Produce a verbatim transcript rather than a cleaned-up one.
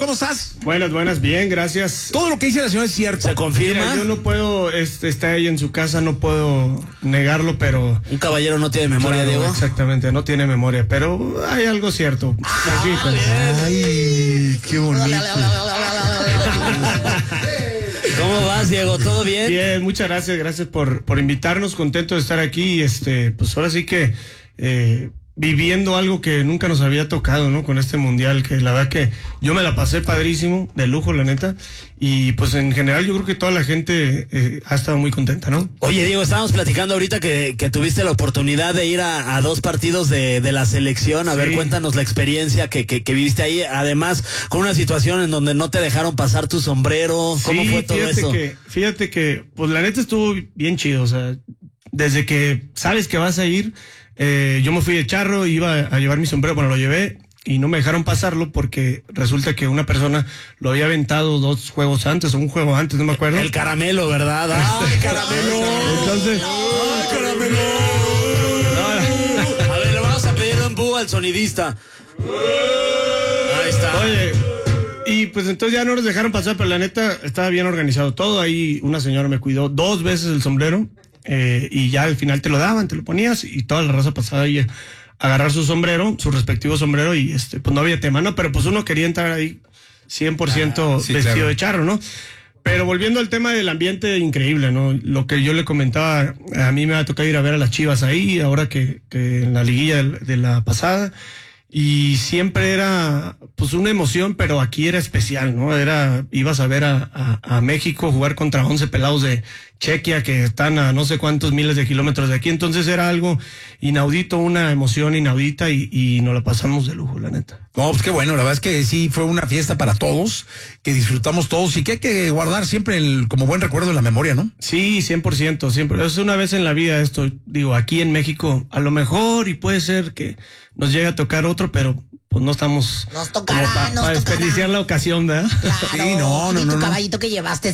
¿cómo estás? Buenas, buenas, bien, gracias. Todo lo que dice la señora es cierto. ¿Se confirma? Mira, yo no puedo, este, está ella en su casa, no puedo negarlo, pero... Un caballero no tiene memoria, Claro, Diego. Exactamente, no tiene memoria, pero hay algo cierto. Ah, Ay, qué bonito. ¿Cómo vas, Diego? ¿Todo bien? Bien, muchas gracias, gracias por, por invitarnos, contento de estar aquí, este, pues ahora sí que eh, viviendo algo que nunca nos había tocado, ¿no? Con este mundial, que la verdad que yo me la pasé padrísimo, de lujo, la neta, y pues en general yo creo que toda la gente eh, ha estado muy contenta, ¿no? Oye, Diego, estábamos platicando ahorita que, que tuviste la oportunidad de ir a, a dos partidos de, de la selección. A Sí. ver, cuéntanos la experiencia que, que, que viviste ahí. Además, con una situación en donde no te dejaron pasar tu sombrero. ¿Cómo Sí, fue todo fíjate eso? que, fíjate que, pues la neta estuvo bien chido, o sea, desde que sabes que vas a ir, eh, yo me fui de charro, iba a llevar mi sombrero, bueno, lo llevé y no me dejaron pasarlo porque resulta que una persona lo había aventado dos juegos antes, o un juego antes, no me acuerdo. El caramelo, ¿verdad? ¡Ay, caramelo! Entonces, ¡Ay, caramelo! A ver, le vamos a pedir un búho al sonidista. Ahí está. oye, y pues entonces ya no nos dejaron pasar, pero la neta estaba bien organizado todo. Ahí una señora me cuidó dos veces el sombrero, eh, y ya al final te lo daban, te lo ponías y toda la raza pasaba ahí a agarrar su sombrero, su respectivo sombrero, y este, pues no había tema, ¿no? Pero pues uno quería entrar ahí cien por ciento Ah, sí, vestido claro. de charro, ¿no? Pero volviendo al tema del ambiente, increíble, ¿no? Lo que yo le comentaba, a mí me va a tocar ir a ver a las Chivas ahí, ahora que, que en la liguilla de, de la pasada, y siempre era, pues, una emoción, pero aquí era especial, ¿no? Era, ibas a ver a, a, a México jugar contra once pelados de Chequia que están a no sé cuántos miles de kilómetros de aquí, entonces era algo inaudito, una emoción inaudita, y, y nos la pasamos de lujo, la neta. No, pues qué bueno, la verdad es que sí fue una fiesta para todos, que disfrutamos todos y que hay que guardar siempre el, como buen recuerdo en la memoria, ¿no? Sí, cien por ciento, siempre. Es una vez en la vida esto, digo, aquí en México, a lo mejor, y puede ser que nos llegue a tocar otro, pero pues no estamos Nos tocará, para nos tocará. desperdiciar la ocasión, ¿verdad? Claro. Sí, no, no, ¿Y no, tu no. caballito que llevaste